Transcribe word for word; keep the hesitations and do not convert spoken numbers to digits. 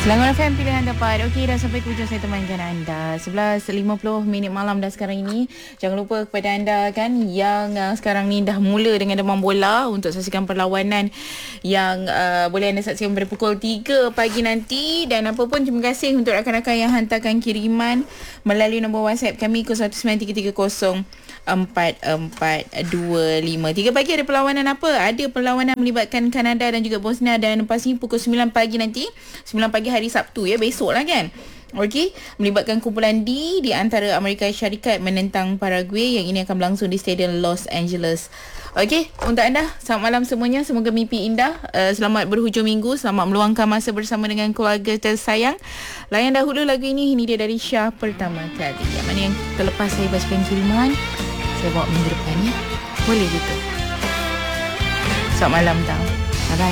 Selangor F M pilihan tepat. Okey, dah sampai ke hujung saya temankan anda. sebelas lima puluh minit malam dah sekarang ini. Jangan lupa kepada anda kan yang uh, sekarang ni dah mula dengan demam bola untuk saksikan perlawanan yang uh, boleh anda saksikan pada pukul tiga pagi nanti. Dan apa pun, terima kasih untuk rakan-rakan yang hantarkan kiriman melalui nombor WhatsApp kami kosong satu sembilan tiga tiga kosong empat empat dua lima. Tiga pagi ada perlawanan apa? Ada perlawanan melibatkan Kanada dan juga Bosnia, dan lepas ni pukul sembilan pagi nanti, sembilan pagi hari Sabtu ya, besok lah kan. Okey, melibatkan kumpulan D di antara Amerika Syarikat menentang Paraguay, yang ini akan berlangsung di Stadium Los Angeles. Okey, untuk anda, selamat malam semuanya. Semoga mimpi indah. Uh, selamat berhujung minggu. Selamat meluangkan masa bersama dengan keluarga tersayang. Layan dahulu lagu ini. Ini dia dari Syah pertama kali. Yang mana yang terlepas saya bacakan kiriman, saya bawa minggu depan ya. Boleh gitu. Selamat malam tau.